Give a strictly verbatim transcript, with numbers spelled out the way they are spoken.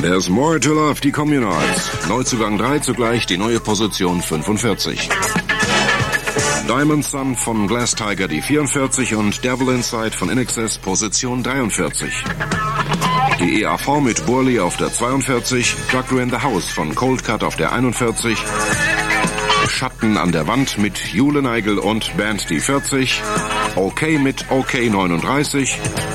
There's More to Love, die Communals. Neuzugang drei, zugleich die neue Position fünfundvierzig. Diamond Sun von Glass Tiger die vierundvierzig und Devil Inside von In Excess Position dreiundvierzig. Die E A V mit Burley auf der zweiundvierzig, Doctor in the House von Cold Cut auf der einundvierzig, Schatten an der Wand mit Jule Neigel und Band die vierzig, OK mit OK neununddreißig,